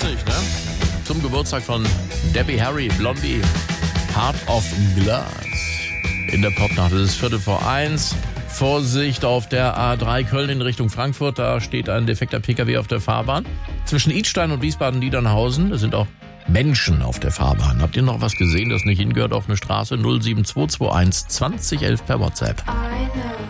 nicht, ne? Zum Geburtstag von Debbie Harry, Blondie, Heart of Glass. In der Popnacht. Es ist 1:15. Vorsicht auf der A3 Köln in Richtung Frankfurt. Da steht ein defekter PKW auf der Fahrbahn. Zwischen Idstein und Wiesbaden-Niedernhausen. Da sind auch Menschen auf der Fahrbahn. Habt ihr noch was gesehen, das nicht hingehört auf eine Straße? 07221 2011 per WhatsApp.